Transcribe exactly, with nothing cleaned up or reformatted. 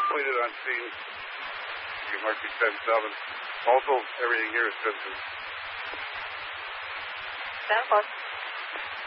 completed on scene. You mark be ten seven. Also, everything here is ten two. ten plus.